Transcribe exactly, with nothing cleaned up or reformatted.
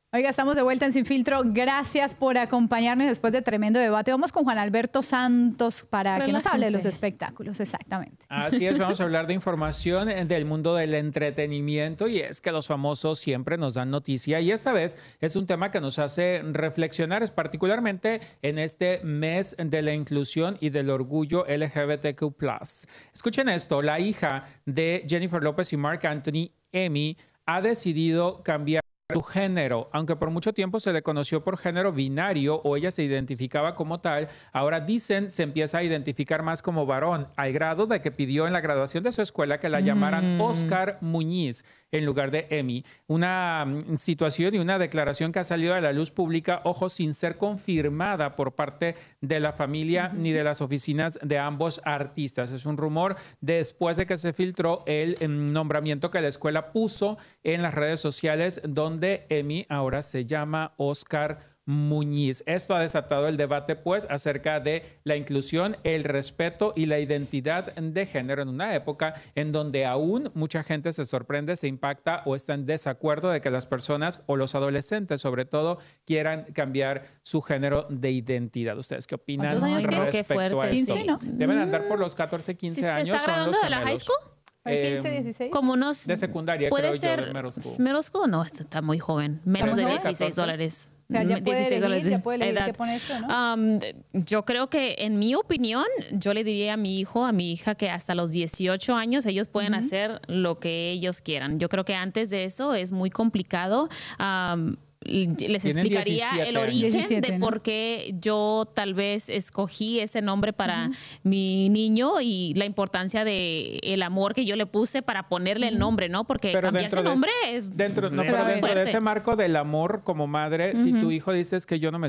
Oiga, estamos de vuelta en Sin Filtro. Gracias por acompañarnos después de tremendo debate. Vamos con Juan Alberto Santos para Relájense. que nos hable de los espectáculos. Exactamente. Así es, vamos a hablar de información del mundo del entretenimiento y es que los famosos siempre nos dan noticia y esta vez es un tema que nos hace reflexionar, es particularmente en este mes de la inclusión y del orgullo L G B T Q plus. Escuchen esto, la hija de Jennifer López y Marc Anthony, Emi, ha decidido cambiar su género, aunque por mucho tiempo se le conoció por género binario o ella se identificaba como tal, ahora dicen se empieza a identificar más como varón, al grado de que pidió en la graduación de su escuela que la llamaran mm. Oscar Muñiz en lugar de Emi. Una um, situación y una declaración que ha salido a la luz pública, ojo, sin ser confirmada por parte de la familia mm. ni de las oficinas de ambos artistas. Es un rumor después de que se filtró el um, nombramiento que la escuela puso en las redes sociales donde de Emi ahora se llama Oscar Muñiz. Esto ha desatado el debate, pues, acerca de la inclusión, el respeto y la identidad de género en una época en donde aún mucha gente se sorprende, se impacta o está en desacuerdo de que las personas o los adolescentes, sobre todo, quieran cambiar su género de identidad. ¿Ustedes qué opinan respecto a esto? quince, ¿no? Deben andar por los catorce, quince ¿Sí años. ¿Se está graduando de la high school? quince, dieciséis Como unos, de secundaria, puede creo ser, yo, de middle school. Middle school, no, esto está muy joven. Menos de dieciséis dólares. O sea, ya puede dieciséis elegir, dólares ya puede elegir edad. qué pone esto, ¿no? Um, yo creo que, en mi opinión, yo le diría a mi hijo, a mi hija, que hasta los dieciocho años ellos pueden uh-huh. hacer lo que ellos quieran. Yo creo que antes de eso es muy complicado. Um, les explicaría el origen diecisiete, de ¿no? por qué yo tal vez escogí ese nombre para uh-huh. mi niño y la importancia de el amor que yo le puse para ponerle uh-huh. el nombre, ¿no? Porque pero cambiar ese nombre de, es dentro, no, es pero dentro fuerte. de ese marco del amor como madre, uh-huh. si tu hijo dices que yo no me